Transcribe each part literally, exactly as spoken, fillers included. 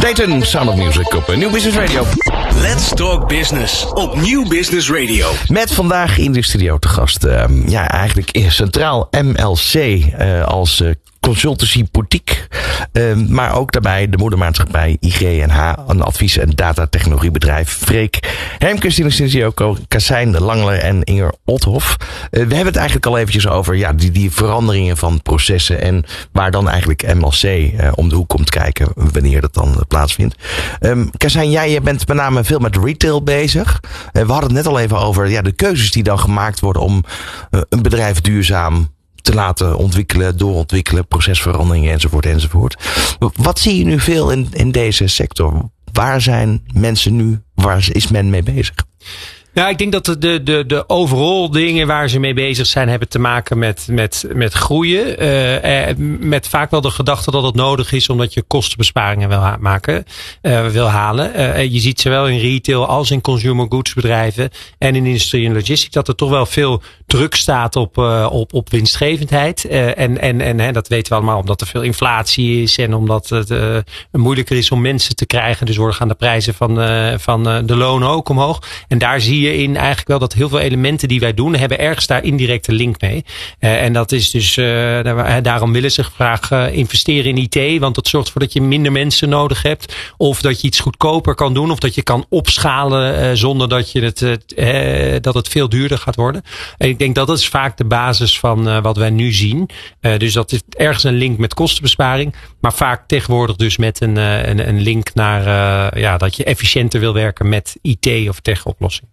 Dayton, Sound of Music op Nieuw Business Radio. Let's Talk Business op Nieuw Business Radio. Met vandaag in de studio te gast, uh, ja eigenlijk centraal M L C uh, als uh, consultancy boutique. Uh, maar ook daarbij de moedermaatschappij I G N H, een advies- en datatechnologiebedrijf. Freek Hermkes in de studio, Kassijn Langler en Inger Othoff. Uh, we hebben het eigenlijk al eventjes over ja, die, die veranderingen van processen en waar dan eigenlijk M L C uh, om de hoek komt kijken wanneer dat dan uh, plaatsvindt. Um, Kassijn, jij bent met name veel met retail bezig. Uh, we hadden het net al even over ja, de keuzes die dan gemaakt worden om uh, een bedrijf duurzaam te laten ontwikkelen, doorontwikkelen, procesveranderingen enzovoort enzovoort. Wat zie je nu veel in, in deze sector? Waar zijn mensen nu? Waar is men mee bezig? Nou, ik denk dat de, de, de overall dingen waar ze mee bezig zijn hebben te maken met, met, met groeien. Uh, met vaak wel de gedachte dat het nodig is omdat je kostenbesparingen wil ha- maken, uh, wil halen. Uh, je ziet zowel in retail als in consumer goods bedrijven en in industrie en logistics dat er toch wel veel druk staat op, uh, op, op winstgevendheid. Uh, en en, en hè, dat weten we allemaal omdat er veel inflatie is en omdat het uh, moeilijker is om mensen te krijgen. Dus worden gaan de prijzen van, uh, van uh, de lonen ook omhoog. En daar zie je in eigenlijk wel dat heel veel elementen die wij doen hebben ergens daar indirecte link mee. Uh, en dat is dus, uh, daarom willen ze graag uh, investeren in I T, want dat zorgt ervoor dat je minder mensen nodig hebt. Of dat je iets goedkoper kan doen, of dat je kan opschalen uh, zonder dat, je het, uh, dat het veel duurder gaat worden. En ik denk dat dat is vaak de basis van uh, wat wij nu zien. Uh, dus dat is ergens een link met kostenbesparing, maar vaak tegenwoordig dus met een, uh, een, een link naar uh, ja, dat je efficiënter wil werken met I T of tech-oplossingen.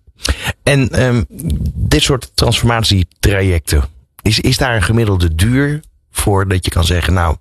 En um, dit soort transformatietrajecten, is, is daar een gemiddelde duur voor dat je kan zeggen, nou,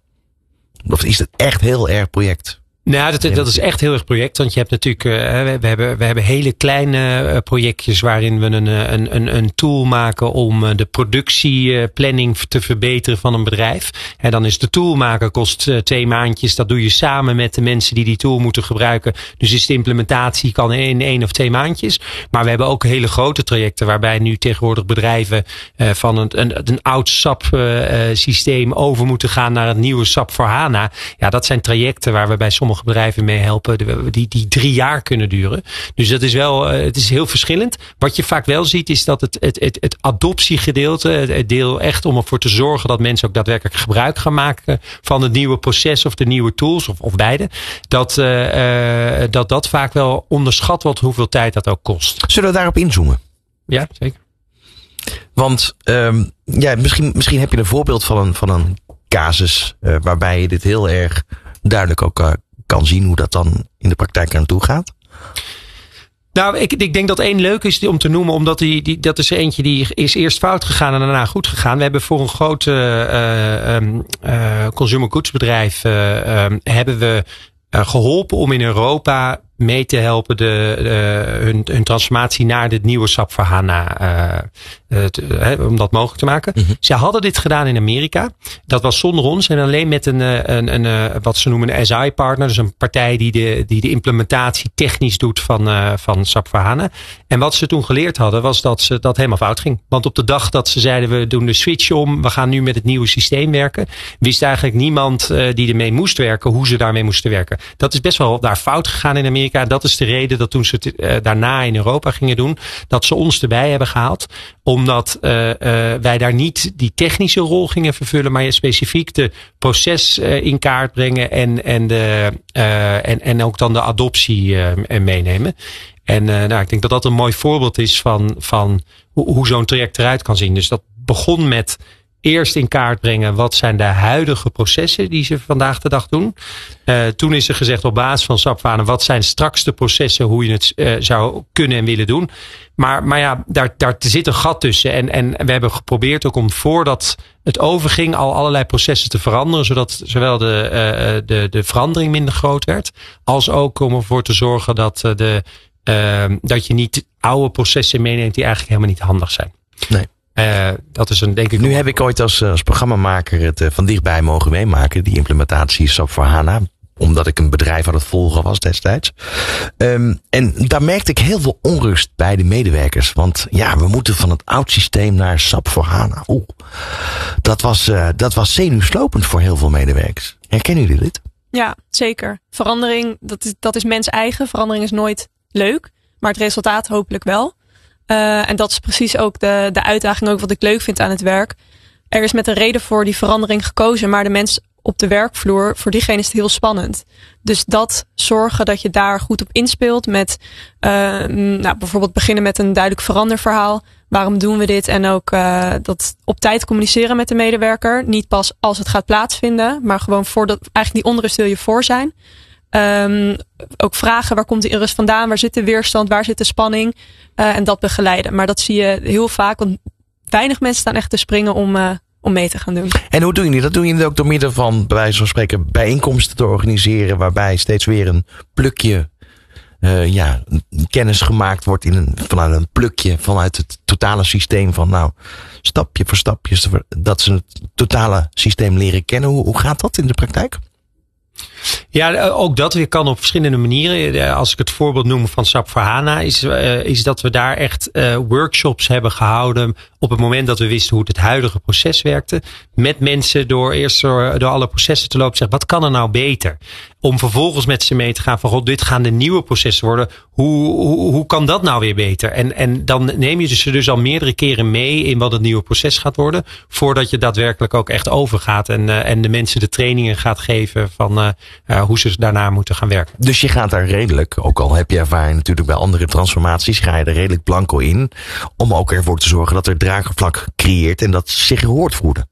of is het echt heel erg project? Nou, dat, dat is echt heel erg project. Want je hebt natuurlijk, uh, we, hebben, we hebben hele kleine uh, projectjes waarin we een, een, een, een tool maken om uh, de productieplanning te verbeteren van een bedrijf. En dan is de tool maken kost uh, twee maandjes. Dat doe je samen met de mensen die die tool moeten gebruiken. Dus is de implementatie kan in één of twee maandjes. Maar we hebben ook hele grote trajecten waarbij nu tegenwoordig bedrijven uh, van een, een, een oud S A P uh, systeem over moeten gaan naar het nieuwe S A P voor HANA. Ja, dat zijn trajecten waar we bij sommige bedrijven mee helpen die, die drie jaar kunnen duren. Dus dat is wel, het is heel verschillend. Wat je vaak wel ziet is dat het, het, het, het adoptiegedeelte, het deel echt om ervoor te zorgen dat mensen ook daadwerkelijk gebruik gaan maken van het nieuwe proces of de nieuwe tools of, of beide. Dat, uh, dat dat vaak wel onderschat wordt hoeveel tijd dat ook kost. Zullen we daarop inzoomen? Ja, zeker. Want um, ja, misschien, misschien heb je een voorbeeld van een, van een casus uh, waarbij je dit heel erg duidelijk ook uh, kan zien hoe dat dan in de praktijk aan toe gaat? Nou, ik, ik denk dat één leuk is om te noemen, omdat die, die, dat is eentje die is eerst fout gegaan en daarna goed gegaan. We hebben voor een groot uh, um, uh, consumer goods bedrijf uh, um, hebben we uh, geholpen om in Europa mee te helpen de, de, hun, hun transformatie naar dit nieuwe S A P voor HANA, uh, te, uh, om dat mogelijk te maken. Mm-hmm. Ze hadden dit gedaan in Amerika. Dat was zonder ons en alleen met een, een, een, een wat ze noemen een S I-partner. Dus een partij die de, die de implementatie technisch doet van, uh, van S A P voor HANA. En wat ze toen geleerd hadden was dat ze dat helemaal fout ging. Want op de dag dat ze zeiden we doen de switch om, we gaan nu met het nieuwe systeem werken, wist eigenlijk niemand uh, die ermee moest werken hoe ze daarmee moesten werken. Dat is best wel daar fout gegaan in Amerika. Dat is de reden dat toen ze het uh, daarna in Europa gingen doen, dat ze ons erbij hebben gehaald. Omdat uh, uh, wij daar niet die technische rol gingen vervullen, maar specifiek de proces uh, in kaart brengen en, en, de, uh, en, en ook dan de adoptie uh, meenemen. En uh, nou, ik denk dat dat een mooi voorbeeld is van, van hoe, hoe zo'n traject eruit kan zien. Dus dat begon met eerst in kaart brengen wat zijn de huidige processen die ze vandaag de dag doen. Uh, toen is er gezegd op basis van S A P voor HANA wat zijn straks de processen hoe je het uh, zou kunnen en willen doen. Maar, maar ja, daar, daar zit een gat tussen. En, en we hebben geprobeerd ook om voordat het overging al allerlei processen te veranderen. Zodat zowel de, uh, de, de verandering minder groot werd. Als ook om ervoor te zorgen dat, de, uh, dat je niet oude processen meeneemt die eigenlijk helemaal niet handig zijn. Nee. Uh, dat is een, denk ik. Nu heb ik ooit als, als programmamaker het uh, van dichtbij mogen meemaken. Die implementatie S A P voor HANA. Omdat ik een bedrijf aan het volgen was destijds. Um, en daar merkte ik heel veel onrust bij de medewerkers. Want ja, we moeten van het oud systeem naar S A P voor HANA. Oeh, dat was, uh, dat was zenuwslopend voor heel veel medewerkers. Herkennen jullie dit? Ja, zeker. Verandering, dat is, dat is mens eigen. Verandering is nooit leuk, maar het resultaat hopelijk wel. Uh, en dat is precies ook de, de uitdaging ook wat ik leuk vind aan het werk. Er is met een reden voor die verandering gekozen, maar de mens op de werkvloer, voor diegene is het heel spannend. Dus dat zorgen dat je daar goed op inspeelt met uh, nou, bijvoorbeeld beginnen met een duidelijk veranderverhaal. Waarom doen we dit? En ook uh, dat op tijd communiceren met de medewerker. Niet pas als het gaat plaatsvinden, maar gewoon voordat, eigenlijk die onrust wil je voor zijn. Um, ook vragen, waar komt die onrust vandaan? Waar zit de weerstand? Waar zit de spanning? Uh, en dat begeleiden. Maar dat zie je heel vaak, want weinig mensen staan echt te springen om, uh, om mee te gaan doen. En hoe doen jullie dat? Doen jullie ook door middel van, bij wijze van spreken, bijeenkomsten te organiseren, waarbij steeds weer een plukje uh, ja, kennis gemaakt wordt in een, vanuit een plukje vanuit het totale systeem van, nou, stapje voor stapje, dat ze het totale systeem leren kennen. Hoe, hoe gaat dat in de praktijk? Ja, ook dat weer kan op verschillende manieren. Als ik het voorbeeld noem van S A P voor HANA, is, uh, is dat we daar echt uh, workshops hebben gehouden op het moment dat we wisten hoe het huidige proces werkte. Met mensen door eerst door, door alle processen te lopen, zeggen, wat kan er nou beter? Om vervolgens met ze mee te gaan van, god, dit gaan de nieuwe processen worden. Hoe, hoe, hoe kan dat nou weer beter? En, en dan neem je dus, dus al meerdere keren mee in wat het nieuwe proces gaat worden, voordat je daadwerkelijk ook echt overgaat en, uh, en de mensen de trainingen gaat geven van uh, uh, hoe ze daarna moeten gaan werken. Dus je gaat daar redelijk, ook al heb je ervaring natuurlijk bij andere transformaties, ga je er redelijk blanco in, om ook ervoor te zorgen dat er draagvlak creëert en dat ze zich gehoord voelen.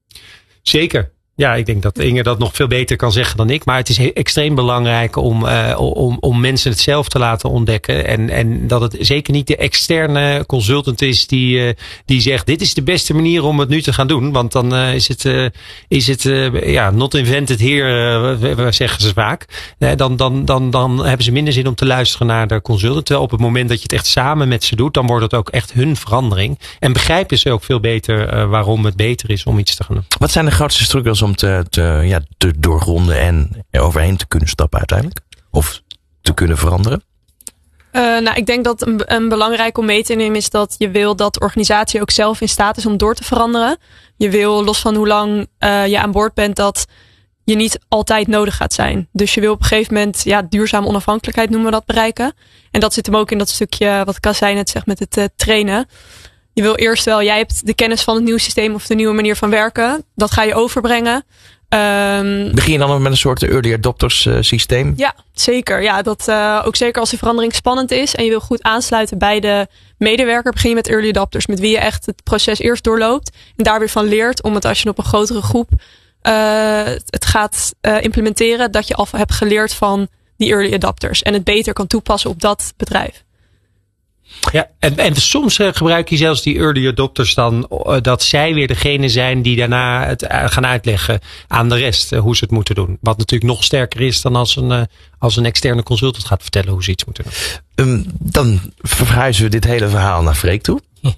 Zeker. Ja, ik denk dat Inge dat nog veel beter kan zeggen dan ik. Maar het is extreem belangrijk om, uh, om, om mensen het zelf te laten ontdekken. En, en dat het zeker niet de externe consultant is die, uh, die zegt, dit is de beste manier om het nu te gaan doen. Want dan uh, is het, uh, is het uh, ja, not invented here, uh, zeggen ze vaak. Uh, dan, dan, dan, dan hebben ze minder zin om te luisteren naar de consultant. Terwijl op het moment dat je het echt samen met ze doet, dan wordt het ook echt hun verandering. En begrijpen ze ook veel beter uh, waarom het beter is om iets te gaan doen. Wat zijn de grootste struggles om te, te, ja, te doorgronden en er overheen te kunnen stappen uiteindelijk? Of te kunnen veranderen? Uh, nou, ik denk dat een, een belangrijk om mee te nemen is dat je wil dat de organisatie ook zelf in staat is om door te veranderen. Je wil, los van hoe lang uh, je aan boord bent, dat je niet altijd nodig gaat zijn. Dus je wil op een gegeven moment, ja, duurzame onafhankelijkheid noemen we dat, bereiken. En dat zit hem ook in dat stukje, wat Kassei net zegt, met het uh, trainen. Je wil eerst wel, jij hebt de kennis van het nieuwe systeem of de nieuwe manier van werken. Dat ga je overbrengen. Um, Begin je dan met een soort early adopters uh, systeem? Ja, zeker. Ja, dat uh, ook zeker als die verandering spannend is en je wil goed aansluiten bij de medewerker, begin je met early adopters, met wie je echt het proces eerst doorloopt en daar weer van leert om het, als je op een grotere groep uh, het gaat uh, implementeren, dat je al hebt geleerd van die early adopters en het beter kan toepassen op dat bedrijf. Ja, en, en soms uh, gebruik je zelfs die early adopters dan, uh, dat zij weer degene zijn die daarna het uh, gaan uitleggen aan de rest uh, hoe ze het moeten doen. Wat natuurlijk nog sterker is dan als een, uh, als een externe consultant gaat vertellen hoe ze iets moeten doen. Um, dan verhuizen we dit hele verhaal naar Freek toe. Ja.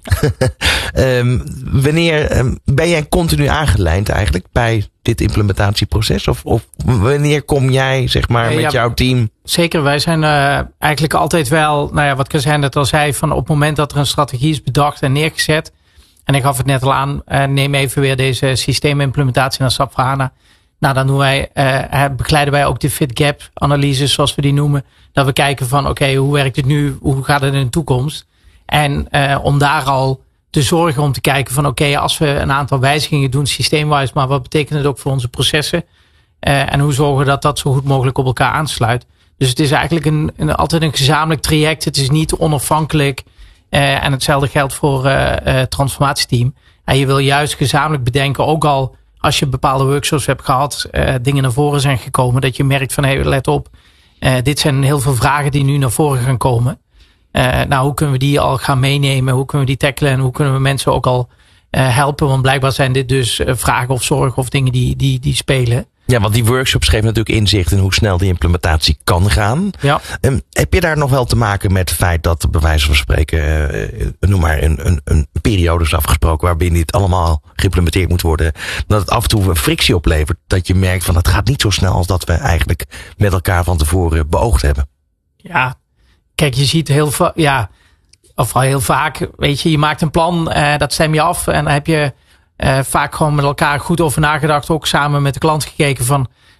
um, wanneer um, ben jij continu aangelijnd eigenlijk bij dit implementatieproces? Of, of wanneer kom jij, zeg maar, met ja, jouw team? Zeker, wij zijn uh, eigenlijk altijd wel, nou ja, wat Kassei net al zei, van op het moment dat er een strategie is bedacht en neergezet. En ik gaf het net al aan, uh, neem even weer deze systeemimplementatie naar S A P voor HANA. Nou, dan doen wij, uh, begeleiden wij ook de fit gap analyses, zoals we die noemen. Dat we kijken van, oké, okay, hoe werkt het nu? Hoe gaat het in de toekomst? En uh, om daar al te zorgen om te kijken van, oké, okay, als we een aantal wijzigingen doen, systeemwijs, maar wat betekent het ook voor onze processen? Uh, en hoe zorgen we dat dat zo goed mogelijk op elkaar aansluit? Dus het is eigenlijk een, een, altijd een gezamenlijk traject. Het is niet onafhankelijk. Uh, en hetzelfde geldt voor uh, uh, transformatieteam. En je wil juist gezamenlijk bedenken, ook al als je bepaalde workshops hebt gehad, uh, dingen naar voren zijn gekomen, dat je merkt van, hé, hey, let op, uh, dit zijn heel veel vragen die nu naar voren gaan komen. Uh, nou, hoe kunnen we die al gaan meenemen? Hoe kunnen we die tackelen? En hoe kunnen we mensen ook al uh, helpen? Want blijkbaar zijn dit dus uh, vragen of zorgen of dingen die, die, die spelen. Ja, want die workshops geven natuurlijk inzicht in hoe snel die implementatie kan gaan. Ja. Um, heb je daar nog wel te maken met het feit dat, bij wijze van spreken, uh, noem maar een, een, een periode is afgesproken waarbinnen dit allemaal geïmplementeerd moet worden, dat het af en toe een frictie oplevert, dat je merkt van het gaat niet zo snel als dat we eigenlijk met elkaar van tevoren beoogd hebben? Ja, kijk, je ziet heel vaak, ja, of al heel vaak, weet je, je maakt een plan, uh, dat stem je af en dan heb je Uh, vaak gewoon met elkaar goed over nagedacht. Ook samen met de klant gekeken van,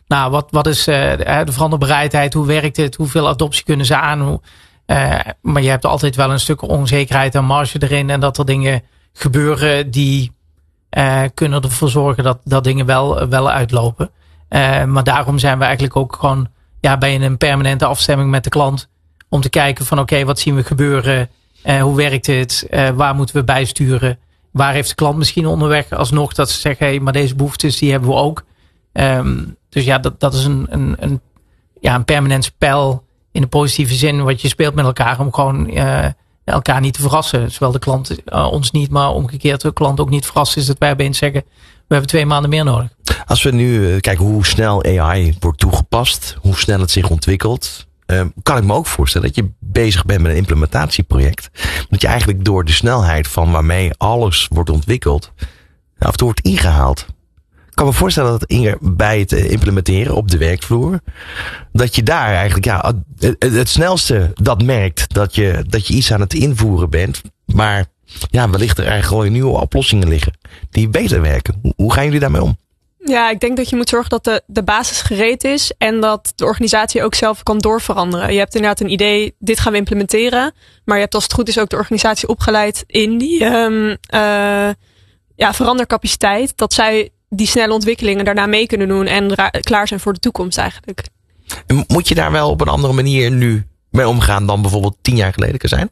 nou, wat, wat is uh, de veranderbereidheid? Hoe werkt het? Hoeveel adoptie kunnen ze aan? Hoe, uh, maar je hebt altijd wel een stuk onzekerheid en marge erin. En dat er dingen gebeuren die uh, kunnen ervoor zorgen dat, dat dingen wel, wel uitlopen. Uh, maar daarom zijn we eigenlijk ook gewoon ja, bij een permanente afstemming met de klant. Om te kijken van oké, okay, wat zien we gebeuren? Uh, hoe werkt het? Uh, waar moeten we bijsturen? Waar heeft de klant misschien onderweg alsnog dat ze zeggen, hey, maar deze behoeftes die hebben we ook. Um, dus ja, dat, dat is een, een, een, ja, een permanent spel in de positieve zin wat je speelt met elkaar om gewoon uh, elkaar niet te verrassen. Zowel de klant uh, ons niet, maar omgekeerd de klant ook niet verrast is dat wij opeens zeggen, we hebben twee maanden meer nodig. Als we nu uh, kijken hoe snel A I wordt toegepast, hoe snel het zich ontwikkelt, uh, kan ik me ook voorstellen dat je bezig bent met een implementatieproject. Dat je eigenlijk door de snelheid van waarmee alles wordt ontwikkeld, af en toe wordt ingehaald. Ik kan me voorstellen dat Inger bij het implementeren op de werkvloer, dat je daar eigenlijk ja, het, het snelste dat merkt dat je, dat je iets aan het invoeren bent, maar ja, wellicht er eigenlijk gewoon nieuwe oplossingen liggen die beter werken. Hoe, hoe gaan jullie daarmee om? Ja, ik denk dat je moet zorgen dat de, de basis gereed is en dat de organisatie ook zelf kan doorveranderen. Je hebt inderdaad een idee, dit gaan we implementeren, maar je hebt als het goed is ook de organisatie opgeleid in die um, uh, ja, verandercapaciteit, dat zij die snelle ontwikkelingen daarna mee kunnen doen en ra- klaar zijn voor de toekomst eigenlijk. En moet je daar wel op een andere manier nu mee omgaan dan bijvoorbeeld tien jaar geleden kan zijn?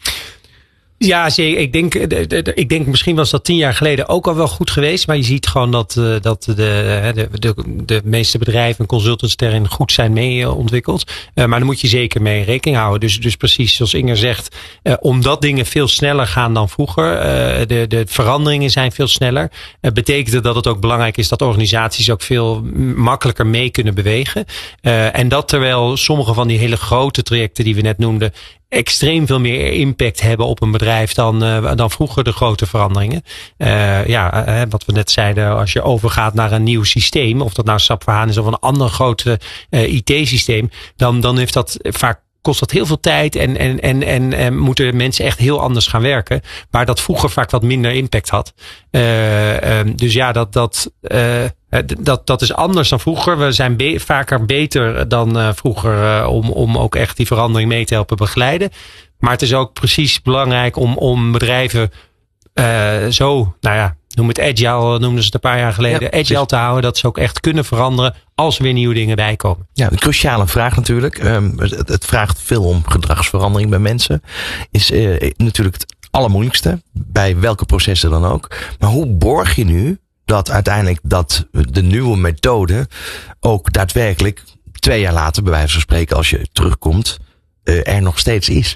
Ja, ik denk, ik denk misschien was dat tien jaar geleden ook al wel goed geweest. Maar je ziet gewoon dat, dat de, de, de, de meeste bedrijven en consultants daarin goed zijn mee ontwikkeld. Uh, maar daar moet je zeker mee rekening houden. Dus, dus precies zoals Inger zegt, uh, omdat dingen veel sneller gaan dan vroeger. Uh, de, de veranderingen zijn veel sneller. Uh, betekent dat het ook belangrijk is dat organisaties ook veel makkelijker mee kunnen bewegen. Uh, en dat terwijl sommige van die hele grote trajecten die we net noemden extreem veel meer impact hebben op een bedrijf dan, uh, dan vroeger de grote veranderingen. Uh, ja, uh, wat we net zeiden, als je overgaat naar een nieuw systeem, of dat nou S A P voor HANA is of een ander grote uh, I T-systeem, dan, dan heeft dat vaak kost dat heel veel tijd en, en, en, en, en moeten mensen echt heel anders gaan werken. Waar dat vroeger vaak wat minder impact had. Uh, um, dus ja, dat, dat, uh, dat, dat is anders dan vroeger. We zijn be- vaker beter dan uh, vroeger uh, om, om ook echt die verandering mee te helpen begeleiden. Maar het is ook precies belangrijk om, om bedrijven uh, zo, nou ja, noem het agile, noemden ze het een paar jaar geleden, ja, agile te houden, dat ze ook echt kunnen veranderen als er weer nieuwe dingen bij komen. Ja, een cruciale vraag natuurlijk. Um, het, het vraagt veel om gedragsverandering bij mensen. Is uh, natuurlijk het allermoeilijkste, bij welke processen dan ook. Maar hoe borg je nu dat uiteindelijk dat de nieuwe methode ook daadwerkelijk twee jaar later, bij wijze van spreken, als je terugkomt, uh, er nog steeds is?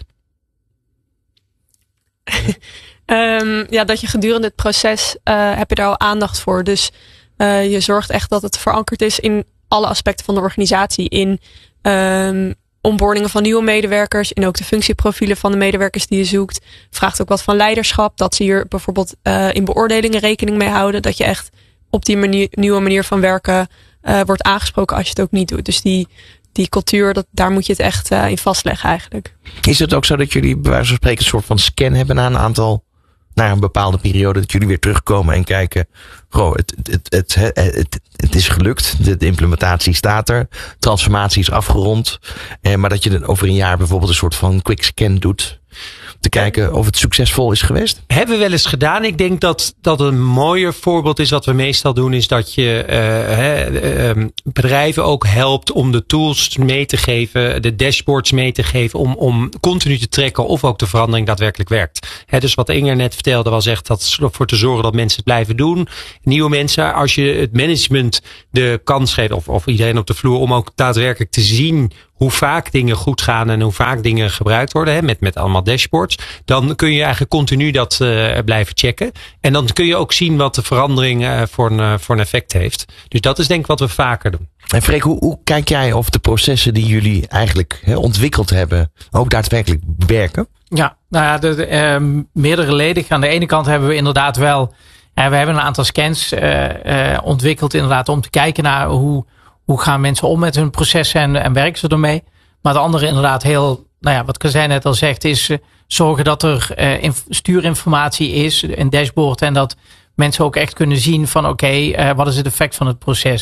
Um, ja, dat je gedurende het proces uh, heb je daar al aandacht voor. Dus uh, je zorgt echt dat het verankerd is in alle aspecten van de organisatie. In um, onboardingen van nieuwe medewerkers. In ook de functieprofielen van de medewerkers die je zoekt. Vraagt ook wat van leiderschap. Dat ze hier bijvoorbeeld uh, in beoordelingen rekening mee houden. Dat je echt op die manier, nieuwe manier van werken uh, wordt aangesproken als je het ook niet doet. Dus die, die cultuur, dat, daar moet je het echt uh, in vastleggen eigenlijk. Is het ook zo dat jullie bij wijze van spreken een soort van scan hebben na een aantal, na een bepaalde periode, dat jullie weer terugkomen en kijken, goh, het, het, het, het, het, het is gelukt, de, de implementatie staat er, transformatie is afgerond, eh, maar dat je dan over een jaar bijvoorbeeld een soort van quick scan doet, te kijken of het succesvol is geweest? Hebben we wel eens gedaan. Ik denk dat dat een mooier voorbeeld is. Wat we meestal doen is dat je uh, he, uh, bedrijven ook helpt om de tools mee te geven, de dashboards mee te geven, om, om continu te trekken of ook de verandering daadwerkelijk werkt. He, dus wat Inger net vertelde was echt dat ervoor te zorgen dat mensen het blijven doen. Nieuwe mensen, als je het management de kans geeft, of, of iedereen op de vloer, om ook daadwerkelijk te zien hoe vaak dingen goed gaan en hoe vaak dingen gebruikt worden, hè, met, met allemaal dashboards, dan kun je eigenlijk continu dat uh, blijven checken. En dan kun je ook zien wat de verandering uh, voor, een, uh, voor een effect heeft. Dus dat is denk ik wat we vaker doen. En Freek, hoe, hoe kijk jij of de processen die jullie eigenlijk he, ontwikkeld hebben ook daadwerkelijk werken? Ja, nou ja, de, de, uh, meerdere leden. Aan de ene kant hebben we inderdaad wel, uh, we hebben een aantal scans uh, uh, ontwikkeld inderdaad om te kijken naar hoe Hoe gaan mensen om met hun processen en, en werken ze ermee? Maar de andere inderdaad heel, nou ja, wat Kazijn net al zegt, is uh, zorgen dat er uh, inf- stuurinformatie is, een dashboard, en dat mensen ook echt kunnen zien van oké, okay, uh, wat is het effect van het proces?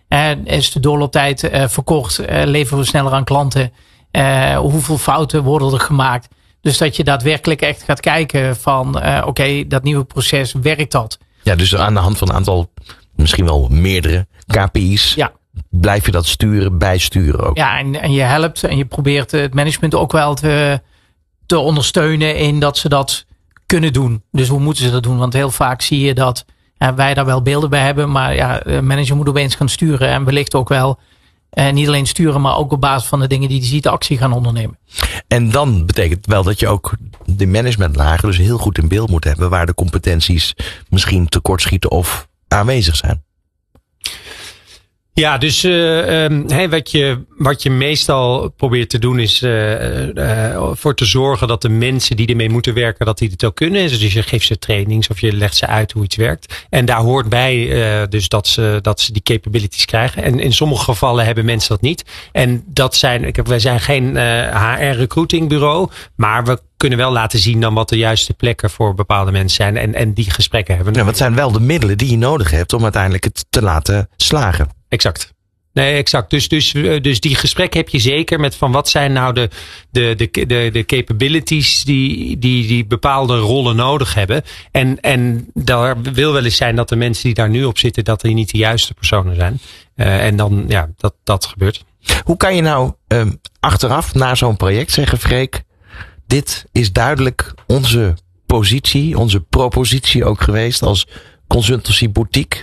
Uh, is de doorlooptijd uh, verkort? Uh, leveren we sneller aan klanten? Uh, hoeveel fouten worden er gemaakt? Dus dat je daadwerkelijk echt gaat kijken van uh, oké, okay, dat nieuwe proces, werkt dat? Ja, dus aan de hand van een aantal, misschien wel meerdere K P I's. Ja. Blijf je dat sturen, bijsturen ook. Ja, en, en je helpt en je probeert het management ook wel te, te ondersteunen in dat ze dat kunnen doen. Dus hoe moeten ze dat doen? Want heel vaak zie je dat ja, wij daar wel beelden bij hebben. Maar ja, de manager moet opeens gaan sturen. En wellicht ook wel eh, niet alleen sturen, maar ook op basis van de dingen die hij ziet actie gaan ondernemen. En dan betekent wel dat je ook de managementlagen dus heel goed in beeld moet hebben. Waar de competenties misschien tekortschieten of aanwezig zijn. Ja, dus uh, um, hey, wat, je, wat je meestal probeert te doen is uh, uh, voor te zorgen dat de mensen die ermee moeten werken, dat die het ook kunnen. Dus je geeft ze trainings of je legt ze uit hoe iets werkt. En daar hoort bij uh, dus dat ze, dat ze die capabilities krijgen. En in sommige gevallen hebben mensen dat niet. En dat zijn, ik heb, wij zijn geen uh, H R recruitingbureau, maar we kunnen wel laten zien dan wat de juiste plekken voor bepaalde mensen zijn. En, en die gesprekken hebben. Ja, wat zijn wel de middelen die je nodig hebt om uiteindelijk het te laten slagen? Exact. Nee, exact. Dus, dus, dus die gesprek heb je zeker met van wat zijn nou de, de, de, de, de capabilities die, die, die bepaalde rollen nodig hebben. En, en daar wil wel eens zijn dat de mensen die daar nu op zitten, dat die niet de juiste personen zijn. Uh, en dan, ja, dat, dat gebeurt. Hoe kan je nou um, achteraf na zo'n project zeggen, Freek, dit is duidelijk onze positie, onze propositie ook geweest als consultancy boutique.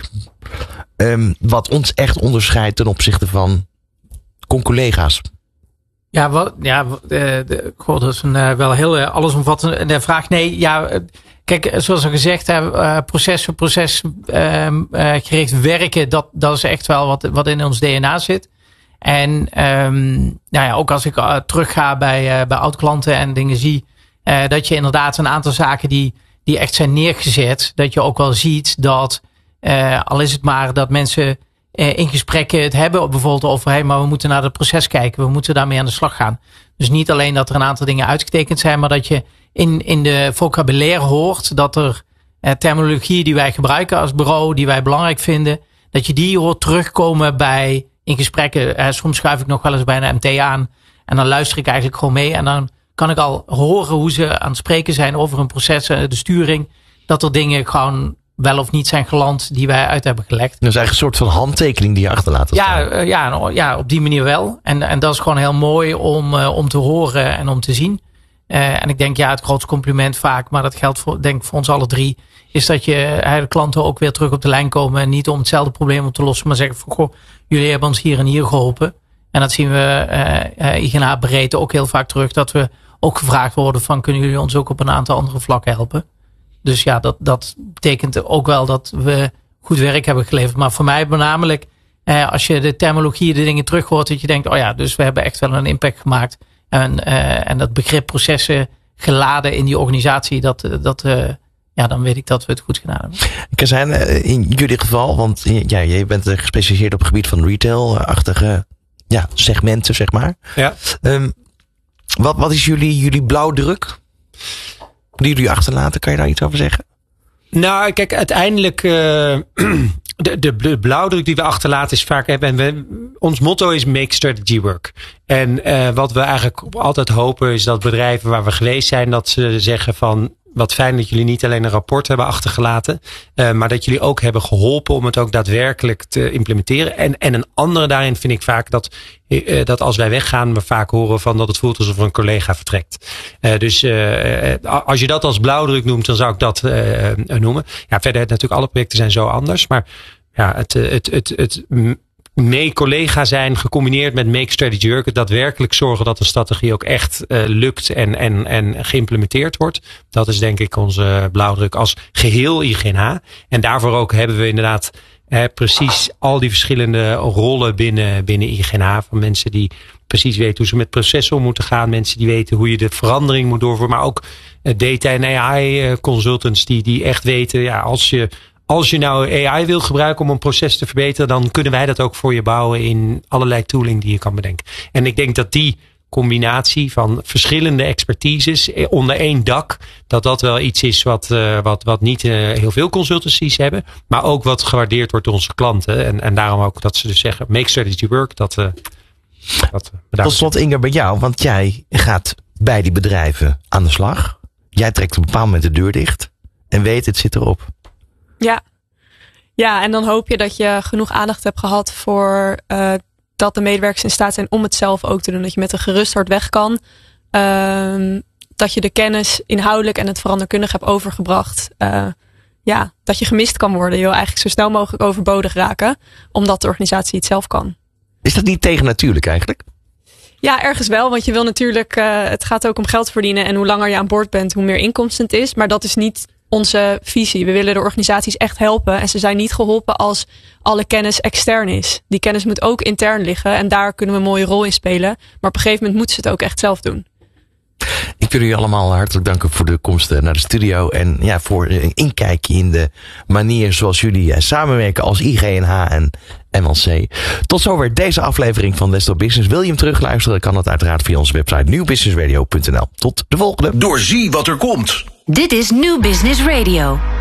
Um, wat ons echt onderscheidt ten opzichte van collega's. Ja, wat, ja uh, de, God, dat is een uh, wel heel uh, allesomvattende vraag. Nee, ja, uh, kijk, zoals al gezegd, uh, proces voor proces uh, uh, gericht werken, dat, dat is echt wel wat, wat in ons D N A zit. En um, nou ja, ook als ik uh, terugga bij, uh, bij oud-klanten en dingen zie, uh, dat je inderdaad een aantal zaken die, die echt zijn neergezet, dat je ook wel ziet dat Uh, al is het maar dat mensen uh, in gesprekken het hebben bijvoorbeeld over, hey, maar we moeten naar het proces kijken. We moeten daarmee aan de slag gaan. Dus niet alleen dat er een aantal dingen uitgetekend zijn, maar dat je in, in de vocabulaire hoort dat er uh, terminologie die wij gebruiken als bureau, die wij belangrijk vinden, dat je die hoort terugkomen bij in gesprekken. Uh, soms schuif ik nog wel eens bij een M T aan en dan luister ik eigenlijk gewoon mee. En dan kan ik al horen hoe ze aan het spreken zijn over een proces, uh, de sturing. Dat er dingen gewoon wel of niet zijn geland die wij uit hebben gelekt. Dat is eigenlijk een soort van handtekening die je achterlaat. Ja, uh, ja, ja, op die manier wel. En, en dat is gewoon heel mooi om, uh, om te horen en om te zien. Uh, en ik denk, ja, het grootste compliment vaak, maar dat geldt voor, denk ik voor ons alle drie, is dat je uh, de klanten ook weer terug op de lijn komen en niet om hetzelfde probleem op te lossen, maar zeggen van, goh, jullie hebben ons hier en hier geholpen. En dat zien we uh, uh, I G N H breedte ook heel vaak terug, dat we ook gevraagd worden van, kunnen jullie ons ook op een aantal andere vlakken helpen? Dus ja, dat, dat betekent ook wel dat we goed werk hebben geleverd. Maar voor mij voornamelijk, eh, als je de terminologie, de dingen terug hoort, dat je denkt, oh ja, dus we hebben echt wel een impact gemaakt. En, uh, en dat begrip processen geladen in die organisatie, dat, dat uh, ja, dan weet ik dat we het goed gedaan hebben. Kazijn, in jullie geval, want ja, je bent gespecialiseerd op het gebied van retail-achtige ja, segmenten, zeg maar. Ja. Um, wat, wat is jullie, jullie blauwdruk die jullie achterlaten? Kan je daar iets over zeggen? Nou, kijk, uiteindelijk uh, de, de, de blauwdruk die we achterlaten is vaak, en we, ons motto is make strategy work. En uh, wat we eigenlijk altijd hopen is dat bedrijven waar we geweest zijn, dat ze zeggen van, wat fijn dat jullie niet alleen een rapport hebben achtergelaten, uh, maar dat jullie ook hebben geholpen om het ook daadwerkelijk te implementeren. En, en een andere daarin vind ik vaak dat, uh, dat als wij weggaan, we vaak horen van dat het voelt alsof een collega vertrekt. Uh, dus uh, als je dat als blauwdruk noemt, dan zou ik dat uh, noemen. Ja, verder natuurlijk alle projecten zijn zo anders, maar ja, het, het, het, het, het mee collega zijn gecombineerd met make strategy work, het daadwerkelijk zorgen dat de strategie ook echt uh, lukt en, en, en geïmplementeerd wordt. Dat is denk ik onze blauwdruk als geheel I G N H. En daarvoor ook hebben we inderdaad eh, precies al die verschillende rollen binnen, binnen I G N H. Van mensen die precies weten hoe ze met processen om moeten gaan. Mensen die weten hoe je de verandering moet doorvoeren. Maar ook uh, data en A I consultants die, die echt weten, ja, als je Als je nou A I wil gebruiken om een proces te verbeteren, dan kunnen wij dat ook voor je bouwen in allerlei tooling die je kan bedenken. En ik denk dat die combinatie van verschillende expertises onder één dak. Dat dat wel iets is wat, uh, wat, wat niet uh, heel veel consultancies hebben. Maar ook wat gewaardeerd wordt door onze klanten. En, en daarom ook dat ze dus zeggen, make strategy work. Dat, uh, dat, Tot slot Inge bij jou, want jij gaat bij die bedrijven aan de slag. Jij trekt op een bepaald moment de deur dicht. En weet, het zit erop. Ja. Ja, en dan hoop je dat je genoeg aandacht hebt gehad voor uh, dat de medewerkers in staat zijn om het zelf ook te doen. Dat je met een gerust hart weg kan. Uh, dat je de kennis inhoudelijk en het veranderkundig hebt overgebracht. Uh, ja, dat je gemist kan worden. Je wil eigenlijk zo snel mogelijk overbodig raken. Omdat de organisatie het zelf kan. Is dat niet tegennatuurlijk eigenlijk? Ja, ergens wel. Want je wil natuurlijk, uh, het gaat ook om geld verdienen. En hoe langer je aan boord bent, hoe meer inkomsten het is. Maar dat is niet onze visie. We willen de organisaties echt helpen. En ze zijn niet geholpen als alle kennis extern is. Die kennis moet ook intern liggen. En daar kunnen we een mooie rol in spelen. Maar op een gegeven moment moeten ze het ook echt zelf doen. Ik wil jullie allemaal hartelijk danken voor de komst naar de studio. En ja, voor een inkijkje in de manier zoals jullie samenwerken als I G en H en M L C. Tot zover deze aflevering van Desktop Business. Wil je hem terugluisteren? Kan dat uiteraard via onze website nieuw business radio punt n l. Tot de volgende. Doorzie wat er komt. Dit is New Business Radio.